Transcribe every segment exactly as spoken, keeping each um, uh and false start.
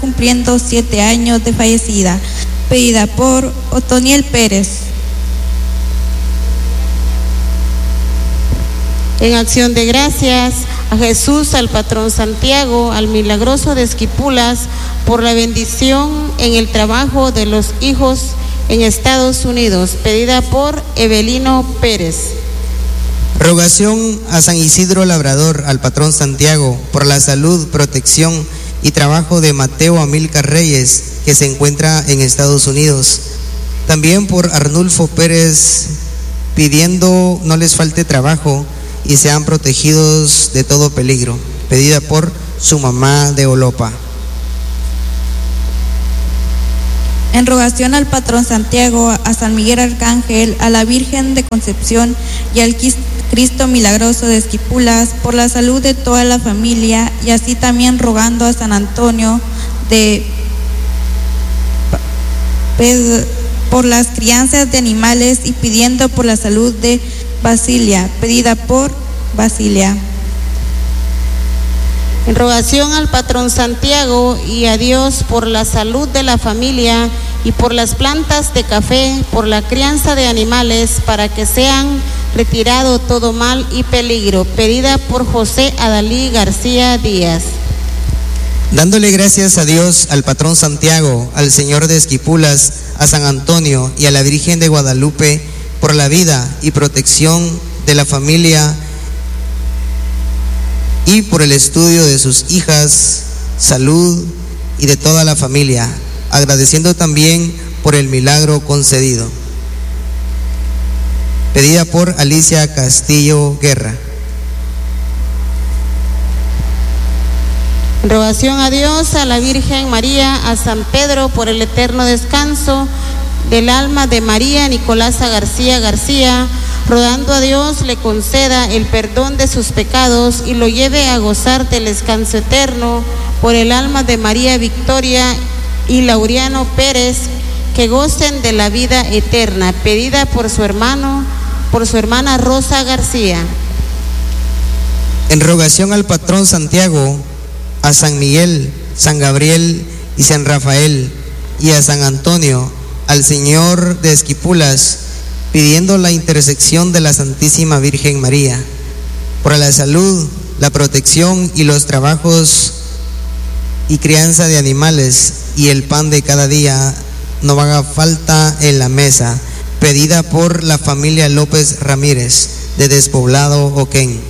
cumpliendo siete años de fallecida, pedida por Otoniel Pérez. En acción de gracias a Jesús, al patrón Santiago, al milagroso de Esquipulas, por la bendición en el trabajo de los hijos en Estados Unidos, pedida por Evelino Pérez. Rogación a San Isidro Labrador, al patrón Santiago, por la salud, protección y trabajo de Mateo Amílcar Reyes, que se encuentra en Estados Unidos. También por Arnulfo Pérez, pidiendo no les falte trabajo y sean protegidos de todo peligro, pedida por su mamá de Olopa. En rogación al patrón Santiago, a San Miguel Arcángel, a la Virgen de Concepción y al Cristo Milagroso de Esquipulas, por la salud de toda la familia, y así también rogando a San Antonio de por las crianzas de animales y pidiendo por la salud de Basilia, pedida por Basilia. En rogación al patrón Santiago y a Dios por la salud de la familia y por las plantas de café, por la crianza de animales, para que sean retirado todo mal y peligro, pedida por José Adalí García Díaz. Dándole gracias a Dios, al patrón Santiago, al Señor de Esquipulas, a San Antonio y a la Virgen de Guadalupe, por la vida y protección de la familia y por el estudio de sus hijas, salud y de toda la familia, agradeciendo también por el milagro concedido. Pedida por Alicia Castillo Guerra. Rogación a Dios, a la Virgen María, a San Pedro por el eterno descanso del alma de María Nicolasa García García, rogando a Dios le conceda el perdón de sus pecados y lo lleve a gozar del descanso eterno, por el alma de María Victoria y Laureano Pérez, que gocen de la vida eterna, pedida por su hermano, por su hermana Rosa García. En rogación al patrón Santiago, a San Miguel, San Gabriel y San Rafael, y a San Antonio, al Señor de Esquipulas, pidiendo la intersección de la Santísima Virgen María, por la salud, la protección y los trabajos y crianza de animales y el pan de cada día no haga falta en la mesa, pedida por la familia López Ramírez, de Despoblado, Oquén.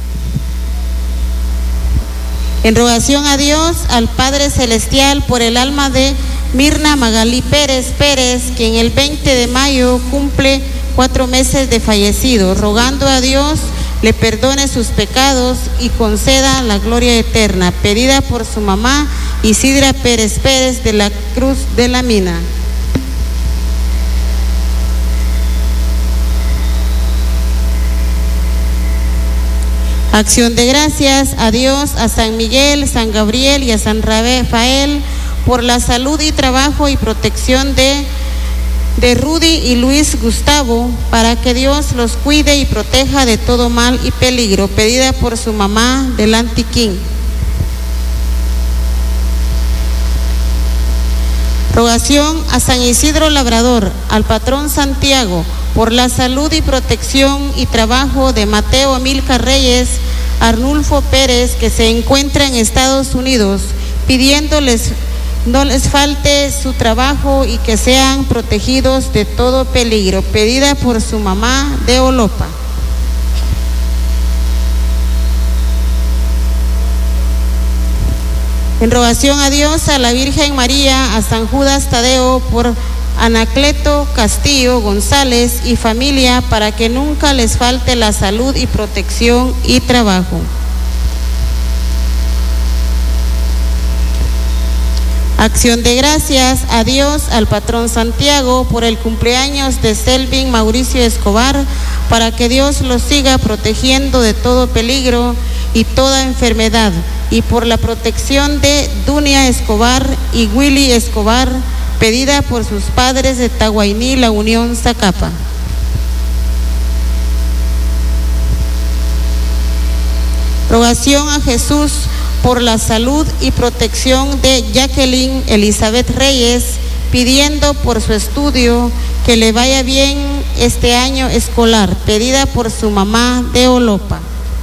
En rogación a Dios, al Padre Celestial, por el alma de Mirna Magalí Pérez Pérez, quien el veinte de mayo cumple cuatro meses de fallecido, rogando a Dios le perdone sus pecados y conceda la gloria eterna, pedida por su mamá Isidra Pérez Pérez de la Cruz de la Mina. Acción de gracias a Dios, a San Miguel, San Gabriel y a San Rafael por la salud y trabajo y protección de, de Rudy y Luis Gustavo, para que Dios los cuide y proteja de todo mal y peligro, pedida por su mamá del Antiquín. Rogación a San Isidro Labrador, al patrón Santiago, por la salud y protección y trabajo de Mateo Amílcar Reyes, Arnulfo Pérez, que se encuentra en Estados Unidos, pidiéndoles no les falte su trabajo y que sean protegidos de todo peligro, pedida por su mamá de Olopa. En rogación a Dios, a la Virgen María, a San Judas Tadeo, por Anacleto Castillo González y familia, para que nunca les falte la salud y protección y trabajo. Acción de gracias a Dios, al patrón Santiago, por el cumpleaños de Selvin Mauricio Escobar, para que Dios los siga protegiendo de todo peligro y toda enfermedad, y por la protección de Dunia Escobar y Willy Escobar, pedida por sus padres de Tahuayní, La Unión, Zacapa. Rogación a Jesús por la salud y protección de Jacqueline Elizabeth Reyes, pidiendo por su estudio que le vaya bien este año escolar, pedida por su mamá de Olopa.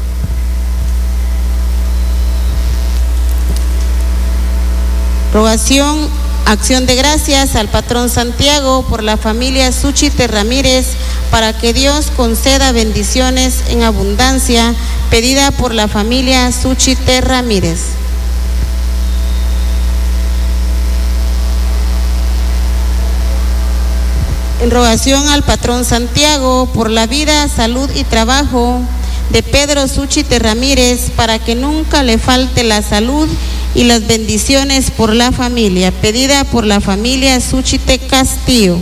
Rogación, acción de gracias al patrón Santiago por la familia Suchite Ramírez para que Dios conceda bendiciones en abundancia, pedida por la familia Suchite Ramírez. En rogación al patrón Santiago por la vida, salud y trabajo de Pedro Suchite Ramírez para que nunca le falte la salud y las bendiciones por la familia, pedida por la familia Suchite Castillo.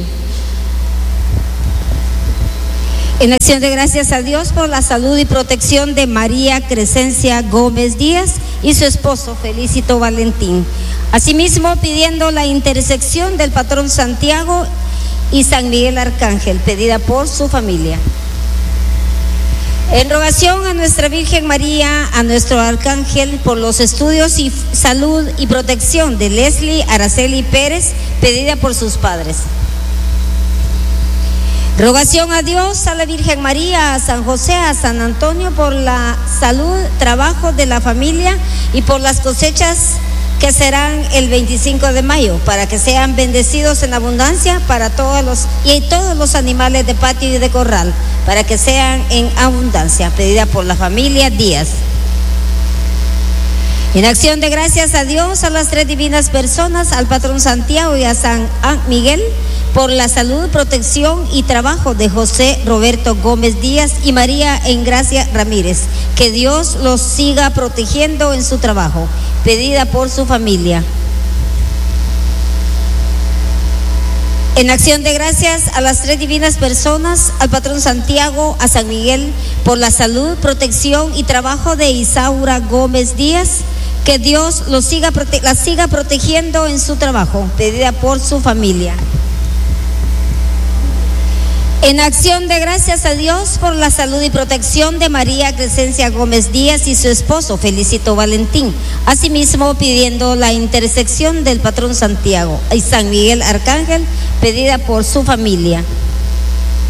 En acción de gracias a Dios por la salud y protección de María Crescencia Gómez Díaz y su esposo Felicito Valentín. Asimismo, pidiendo la intersección del patrón Santiago y San Miguel Arcángel, pedida por su familia. En rogación a nuestra Virgen María, a nuestro Arcángel, por los estudios y salud y protección de Leslie Araceli Pérez, pedida por sus padres. Rogación a Dios, a la Virgen María, a San José, a San Antonio, por la salud, trabajo de la familia y por las cosechas que serán el veinticinco de mayo, para que sean bendecidos en abundancia para todos los y todos los animales de patio y de corral, para que sean en abundancia, pedida por la familia Díaz. En acción de gracias a Dios, a las tres divinas personas, al patrón Santiago y a San Miguel, por la salud, protección y trabajo de José Roberto Gómez Díaz y María Engracia Ramírez, que Dios los siga protegiendo en su trabajo, pedida por su familia. En acción de gracias a las tres divinas personas, al patrón Santiago, a San Miguel, por la salud, protección y trabajo de Isaura Gómez Díaz, que Dios los siga, la siga protegiendo en su trabajo, pedida por su familia. En acción de gracias a Dios por la salud y protección de María Crescencia Gómez Díaz y su esposo Felicito Valentín, asimismo pidiendo la intersección del patrón Santiago y San Miguel Arcángel, pedida por su familia.